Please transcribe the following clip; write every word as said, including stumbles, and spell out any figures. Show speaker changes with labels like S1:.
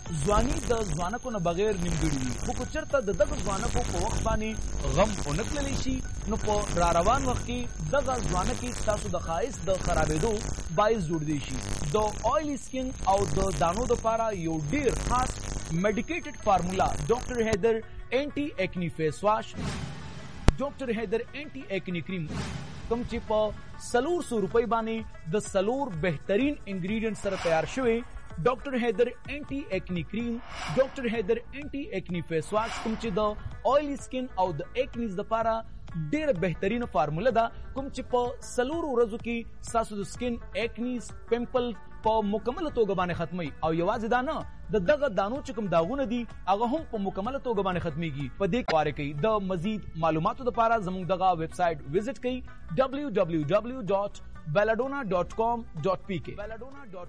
S1: ځواني د ځوانکو نه بغیر نیمګړي وي، خو که چېرته د دغه ځوانکو په وخت باندې غم ونه کړلی شي نو په را روان وخت کې دغه ځوانکې ستاسو د ښایست د خرابېدو باعث جوړدی شي. د آیلی سکین او د دانو دپاره یو ډېر خاص میډیکیټډ فارمولا ډاکټر حیدر اینټي ایکنی فیس واش، ډاکټر حیدر اینټي ایکنی کریم کوم چې په څلور سو روپۍ باندې د څلور بهترین انګریډینټ سره تیار شوی ډاکټر حیدر اینټي ایکنی کریم، ډاکټر حیدر اینټي ایکنی فیس واش کوم چې د آیلی سکین او د ایکنیز دپاره ډېره بهترینه فارموله ده، کوم چې په څلورو ورځو کې ستاسو د سکین ایکنیز پمپل په مکمله توګه باندې ختموي. او یوازې دا نه، د دغه دانو چې کوم داغونه دي هغه هم په مکمله توګه باندې ختمیږي. په دې کار کوي. د مزید معلوماتو لپاره زموږ دغه ویب سایټ وزټ کړئ ډبلیو ډبلیو ډبلیو ډاٹ بیلاډونا ډاٹ کام ډاٹ پی کے.